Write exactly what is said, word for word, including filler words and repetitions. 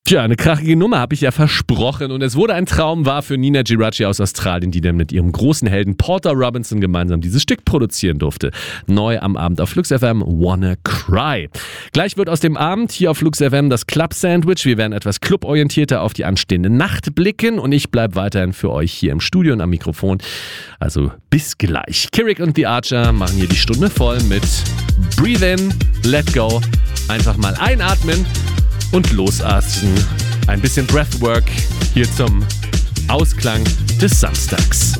Tja, eine krachige Nummer habe ich ja versprochen und es wurde ein Traum wahr für Nina Giraci aus Australien, die dann mit ihrem großen Helden Porter Robinson gemeinsam dieses Stück produzieren durfte. Neu am Abend auf Flux F M, Wanna Cry. Gleich wird aus dem Abend hier auf Flux F M das Club Sandwich. Wir werden etwas cluborientierter auf die anstehende Nacht blicken und ich bleibe weiterhin für euch hier im Studio und am Mikrofon. Also bis gleich. Kirik und The Archer machen hier die Stunde voll mit Breathe In, Let Go. Einfach mal einatmen und losatmen. Ein bisschen Breathwork hier zum Ausklang des Samstags.